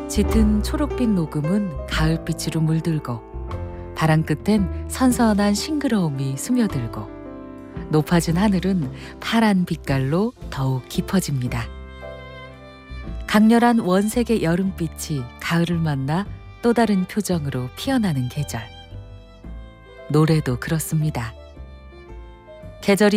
짙은 초록빛 녹음은 가을빛으로 물들고 바람 끝엔 선선한 싱그러움이 스며들고 높아진 하늘은 파란 빛깔로 더욱 깊어집니다. 강렬한 원색의 여름빛이 가을을 만나 또 다른 표정으로 피어나는 계절. 노래도 그렇습니다. 계절이